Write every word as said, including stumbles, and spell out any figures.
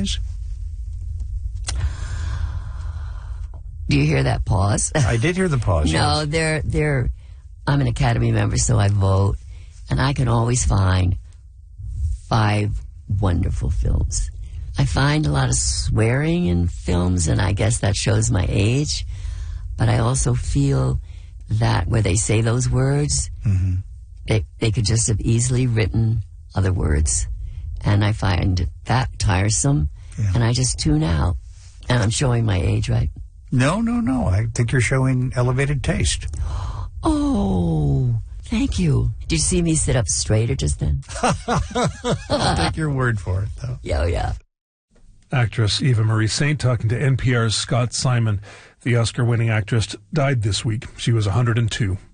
is? Do you hear that pause? I did hear the pause. No, yes. they're, they're, I'm an Academy member, so I vote, and I can always find five wonderful films. I find a lot of swearing in films, and I guess that shows my age, but I also feel that where they say those words, mm-hmm. they, they could just have easily written other words, and I find that tiresome, yeah. and I just tune out, and I'm showing my age, right? No, no, no. I think you're showing elevated taste. Oh, thank you. Did you see me sit up straighter just then? I'll take your word for it, though. Yeah, yeah. Actress Eva Marie Saint talking to N P R's Scott Simon. The Oscar-winning actress died this week. She was one hundred two.